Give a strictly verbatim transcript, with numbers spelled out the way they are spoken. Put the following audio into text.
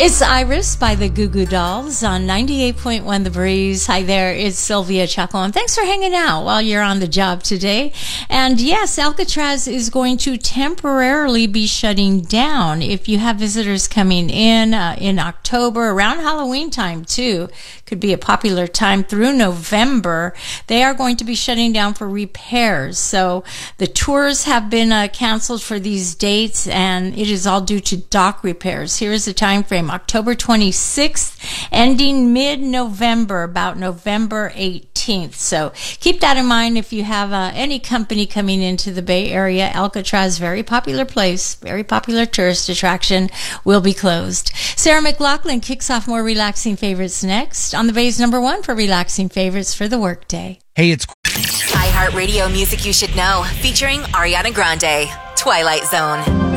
It's Iris by the Goo Goo Dolls on ninety-eight point one The Breeze. Hi there, it's Sylvia Chuckle, and thanks for hanging out while you're on the job today. And yes, Alcatraz is going to temporarily be shutting down. If you have visitors coming in uh, in October, around Halloween time too, could be a popular time through November, they are going to be shutting down for repairs. So the tours have been uh, canceled for these dates, and it is all due to dock repairs. Here is the time frame. October twenty-sixth, ending mid-November, about November eighteenth. So keep that in mind if you have uh, any company coming into the Bay Area. Alcatraz, very popular place, very popular tourist attraction, will be closed. Sarah McLachlan kicks off more relaxing favorites next on the Bay's number one for relaxing favorites for the workday. Hey, it's iHeartRadio music you should know, featuring Ariana Grande, Twilight Zone.